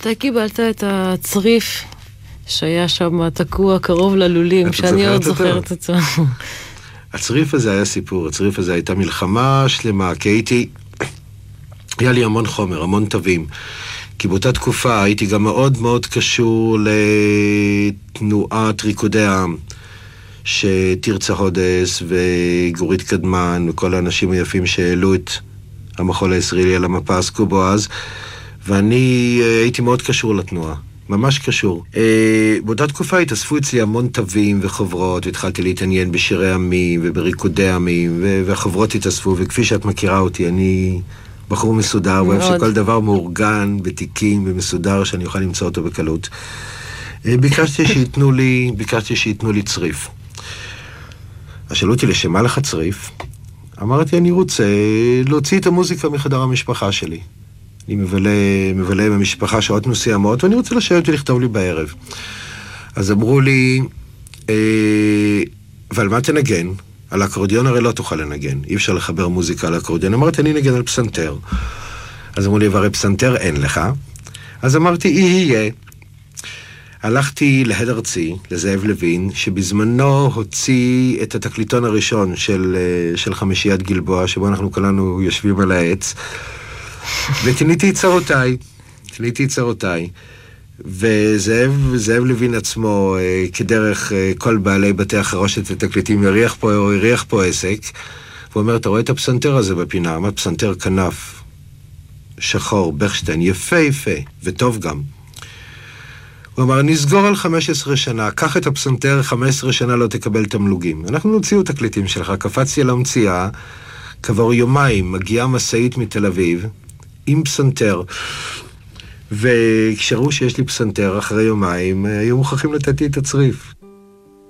מתי קיבלת את הצריף שהיה שם תקוע קרוב ללולים, שאני עוד זוכרת אותו? הצריף הזה היה סיפור, הצריף הזה הייתה מלחמה שלמה, כי היה לי המון חומר, המון תווים. כי באותה תקופה הייתי גם מאוד מאוד קשור לתנועת ריקודי העם, שתרצה הודס וגורית קדמן וכל האנשים היפים שהעלו את המחול הישראלי על המפה עסקו בו אז, ואני הייתי מאוד קשור לתנועה, ממש קשור. באותה תקופה התאספו אצלי המון תווים וחוברות, והתחלתי להתעניין בשירי עמים ובריקודי עמים, והחוברות התאספו, וכפי שאת מכירה אותי, אני בחור מסודר, ואוהב שכל דבר מאורגן בתיקים ומסודר, שאני אוכל למצוא אותו בקלות. ביקשתי שייתנו לי צריף. אז שאלו אותי, לשמה לך צריף? אמרתי, אני רוצה להוציא את המוזיקה מחדר המשפחה שלי. אני מבלה עם המשפחה שעות מסוימות, ואני רוצה לשבת ולכתוב לי בערב. אז אמרו לי, ועל מה תנגן? על האקורדיון הרי לא תוכל לנגן, אי אפשר לחבר מוזיקה על האקורדיון. אמרתי, אני נגן על פסנתר. אז אמרו לי, והרי פסנתר אין לך. אז אמרתי, יהיה. הלכתי להד ארצי, לזאב לוין, שבזמנו הוציא את התקליטון הראשון של חמישיית גלבוע, שבו אנחנו כולנו יושבים על העץ, ותניתי את צרותיי. וזאב לוין עצמו, כדרך כל בעלי בתי החרושת ותקליטים, הריח פה עסק, והוא אומר, אתה רואה את הפסנתר הזה בפינה? מה פסנתר כנף, שחור, בכשטיין, יפה, וטוב גם. הוא אמר, נסגור על 15 שנה, קח את הפסנתר, 15 שנה לא תקבל תמלוגים. אנחנו נוציאו תקליטים שלך, קפצתי על המציאה, כעבור יומיים מגיעה מסעית מתל אביב, עם פסנתר, וכשראו שיש לי פסנתר אחרי יומיים, היו מוכרחים לתת לי את הצריף.